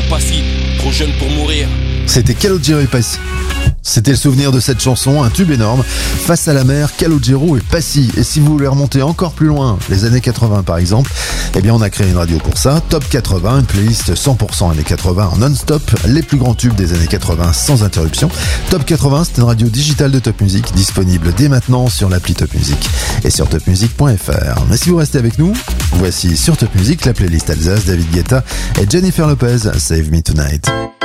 Passy, trop jeune pour mourir. C'était Calogero et Passy. C'était le souvenir de cette chanson, un tube énorme. Face à la mer, Calogero et Passy. Et si vous voulez remonter encore plus loin, les années 80 par exemple, eh bien on a créé une radio pour ça, Top 80, une playlist 100% années 80 en non-stop, les plus grands tubes des années 80 sans interruption. Top 80, c'est une radio digitale de Top Music, disponible dès maintenant sur l'appli Top Music et sur topmusic.fr. Mais si vous restez avec nous, voici sur Top Music la playlist Alsace, David Guetta et Jennifer Lopez, Save Me Tonight.